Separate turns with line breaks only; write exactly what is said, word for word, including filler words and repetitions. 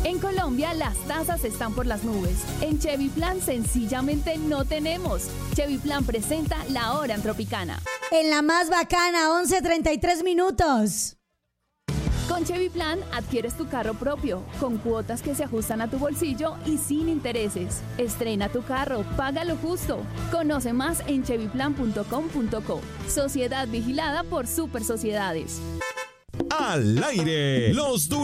En Colombia las tasas están por las nubes. En Chevy Plan sencillamente no tenemos. Chevy Plan presenta La Hora en Tropicana.
En la más bacana, once treinta y tres minutos.
Con Chevy Plan adquieres tu carro propio, con cuotas que se ajustan a tu bolsillo y sin intereses. Estrena tu carro, paga lo justo. Conoce más en chevy plan punto com punto co. Sociedad vigilada por Super Sociedades.
Al aire, los duros.